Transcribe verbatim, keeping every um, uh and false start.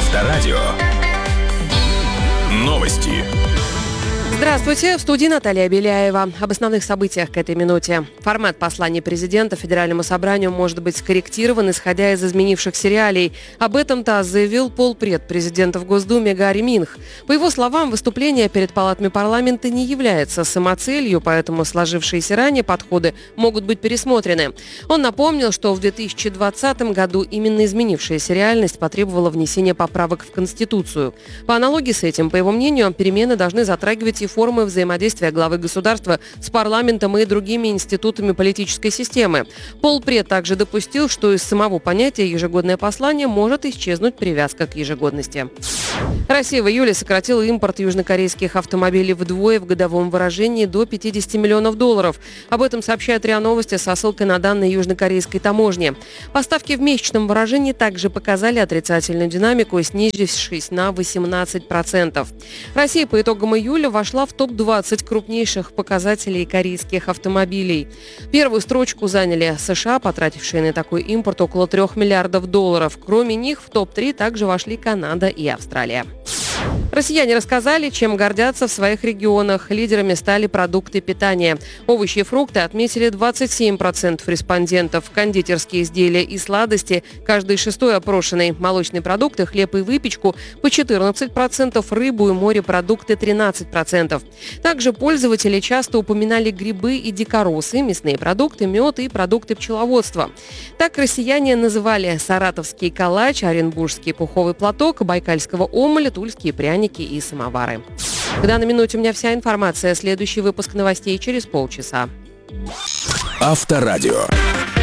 Авторадио. Новости. Здравствуйте, в студии Наталья Беляева. Об основных событиях к этой минуте. Формат послания президента Федеральному собранию может быть скорректирован, исходя из изменившихся реалий. Об этом ТАСС заявил полпред президента в Госдуме Гарри Минх. По его словам, выступление перед палатами парламента не является самоцелью, поэтому сложившиеся ранее подходы могут быть пересмотрены. Он напомнил, что в две тысячи двадцатом году именно изменившаяся реальность потребовала внесения поправок в Конституцию. По аналогии с этим, по его мнению, перемены должны затрагивать и формы взаимодействия главы государства с парламентом и другими институтами политической системы. Полпред также допустил, что из самого понятия «ежегодное послание» может исчезнуть привязка к ежегодности. Россия в июле сократила импорт южнокорейских автомобилей вдвое в годовом выражении до пятидесяти миллионов долларов. Об этом сообщает РИА Новости со ссылкой на данные южнокорейской таможни. Поставки в месячном выражении также показали отрицательную динамику, снизившись на восемнадцать процентов. Россия по итогам июля вошла в топ двадцать крупнейших показателей корейских автомобилей. Первую строчку заняли США, потратившие на такой импорт около трех миллиардов долларов. Кроме них в топ три также вошли Канада и Австралия. Россияне рассказали, чем гордятся в своих регионах. Лидерами стали продукты питания. Овощи и фрукты отметили двадцать семь процентов респондентов. Кондитерские изделия и сладости – каждый шестой опрошенный. Молочные продукты, хлеб и выпечку – по четырнадцать процентов. Рыбу и морепродукты – тринадцать процентов. Также пользователи часто упоминали грибы и дикоросы, мясные продукты, мед и продукты пчеловодства. Так россияне называли саратовский калач, оренбургский пуховый платок, байкальского омоля, тульские пряники и самовары. К данной минуте у меня вся информация. Следующий выпуск новостей через полчаса. Авторадио.